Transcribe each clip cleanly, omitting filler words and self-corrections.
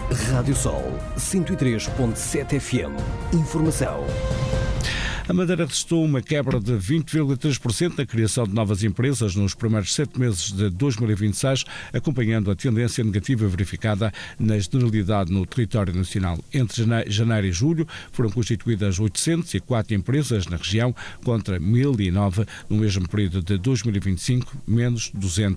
Rádio Sol 103.7 FM. Informação. A Madeira registrou uma quebra de 20,3% na criação de novas empresas nos primeiros 7 meses de 2026, acompanhando a tendência negativa verificada na generalidade no território nacional. Entre janeiro e julho foram constituídas 804 empresas na região, contra 1.009 no mesmo período de 2025, menos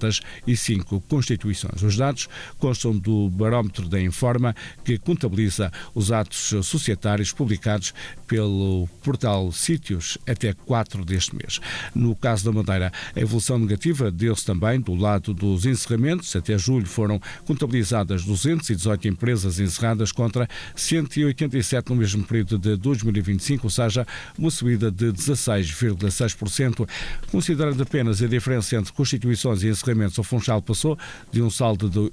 205 constituições. Os dados constam do barómetro da Informa, que contabiliza os atos societários publicados pelo portal Sítios até 4 deste mês. No caso da Madeira, a evolução negativa deu-se também do lado dos encerramentos. Até julho foram contabilizadas 218 empresas encerradas contra 187 no mesmo período de 2025, ou seja, uma subida de 16,6%. Considerando apenas a diferença entre constituições e encerramentos, o Funchal passou de um saldo de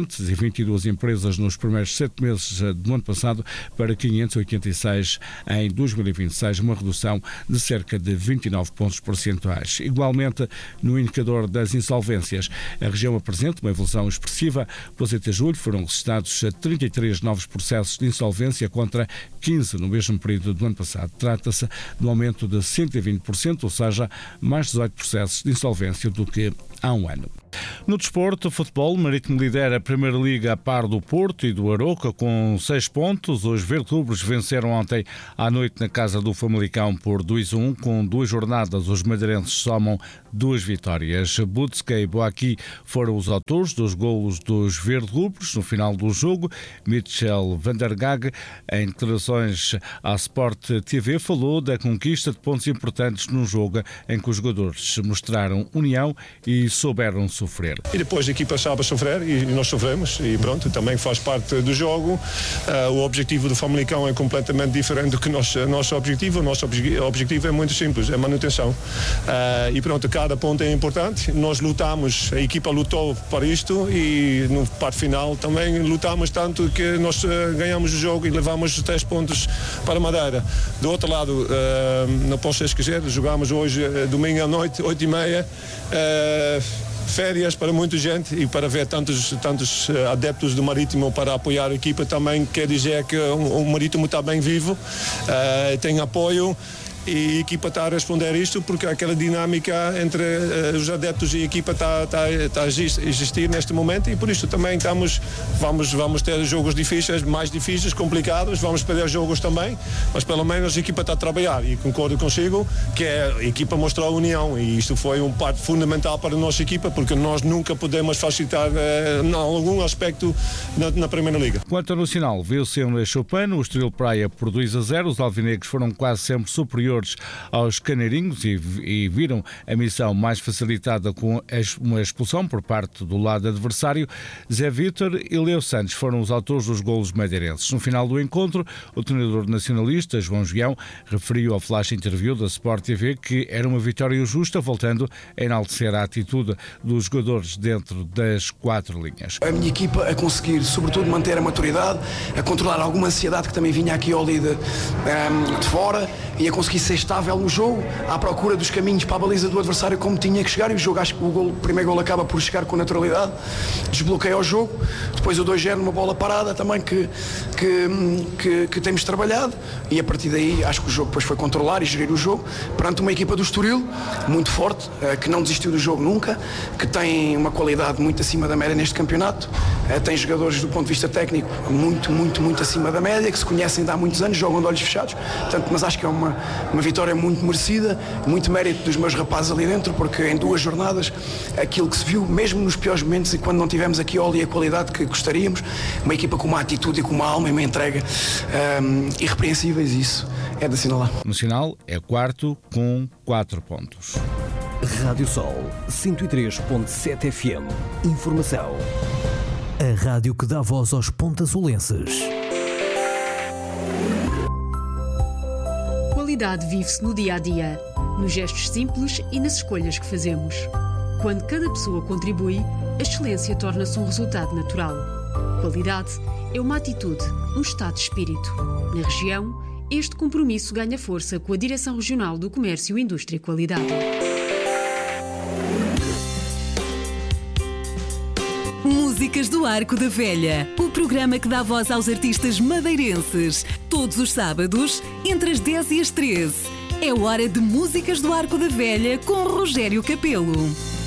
822 empresas nos primeiros 7 meses do ano passado para 586 em 2026, uma redução de cerca de 29 pontos percentuais. Igualmente, no indicador das insolvências, a região apresenta uma evolução expressiva. Pois até julho foram registrados 33 novos processos de insolvência contra 15 no mesmo período do ano passado. Trata-se de um aumento de 120%, ou seja, mais 18 processos de insolvência do que há um ano. No desporto, o futebol, o Marítimo lidera a Primeira Liga a par do Porto e do Aroca com 6 pontos. Os verde-rubros venceram ontem à noite na casa do Famalicão por 2-1. Com 2 jornadas, os madeirenses somam 2 vitórias. Budska e Boaqui foram os autores dos golos dos verde-rubros no final do jogo. Mitchell van der Gag, em declarações à Sport TV, falou da conquista de pontos importantes num jogo em que os jogadores mostraram união e souberam sofrer. E depois a equipa sabe sofrer e nós sofremos e pronto, também faz parte do jogo. O objetivo do Famalicão é completamente diferente do que o nosso objetivo. O nosso objetivo é muito simples, é manutenção. E pronto, cada ponto é importante. Nós lutamos, a equipa lutou para isto e no parte final também lutamos tanto que nós ganhamos o jogo e levamos 3 pontos para a Madeira. Do outro lado, não posso esquecer, jogámos hoje, domingo à noite, 8h30, férias para muita gente e para ver tantos adeptos do Marítimo para apoiar a equipa também quer dizer que o Marítimo está bem vivo, tem apoio. E a equipa está a responder a isto porque aquela dinâmica entre os adeptos e a equipa está a existir neste momento e por isso também vamos ter jogos difíceis, mais difíceis, complicados, vamos perder jogos também, mas pelo menos a equipa está a trabalhar e concordo consigo que a equipa mostrou a união e isto foi um parte fundamental para a nossa equipa porque nós nunca podemos facilitar em algum aspecto na Primeira Liga. Quanto ao Nacional, viu-se em Chopin, o Estoril Praia por 2-0, os alvinegros foram quase sempre superiores aos caneirinhos e viram a missão mais facilitada com uma expulsão por parte do lado adversário. Zé Vítor e Leo Santos foram os autores dos golos madeirenses. No final do encontro, o treinador nacionalista, João João, referiu ao flash interview da Sport TV que era uma vitória justa, voltando a enaltecer a atitude dos jogadores dentro das 4 linhas. A minha equipa a conseguir, sobretudo, manter a maturidade, a controlar alguma ansiedade que também vinha aqui ao líder de fora e a conseguir ser estável no jogo, à procura dos caminhos para a baliza do adversário como tinha que chegar e o jogo, acho que o primeiro gol acaba por chegar com naturalidade, desbloqueia o jogo, depois o 2-0 numa bola parada também que temos trabalhado e a partir daí acho que o jogo depois foi controlar e gerir o jogo perante uma equipa do Estoril muito forte, que não desistiu do jogo nunca, que tem uma qualidade muito acima da média neste campeonato, tem jogadores do ponto de vista técnico muito acima da média, que se conhecem de há muitos anos, jogam de olhos fechados, portanto, mas acho que é uma vitória muito merecida, muito mérito dos meus rapazes ali dentro, porque em 2 jornadas aquilo que se viu, mesmo nos piores momentos e quando não tivemos aqui a qualidade que gostaríamos, uma equipa com uma atitude e com uma alma e uma entrega irrepreensíveis, isso é de assinalar. O Nacional é 4º com 4 pontos. Rádio Sol 103.7 FM. Informação. A rádio que dá voz aos pontazolenses. Qualidade vive-se no dia-a-dia, nos gestos simples e nas escolhas que fazemos. Quando cada pessoa contribui, a excelência torna-se um resultado natural. Qualidade é uma atitude, um estado de espírito. Na região, este compromisso ganha força com a Direção Regional do Comércio, Indústria e Qualidade. Música Músicas do Arco da Velha, o programa que dá voz aos artistas madeirenses. Todos os sábados, entre as 10 e as 13. É hora de Músicas do Arco da Velha com Rogério Capelo.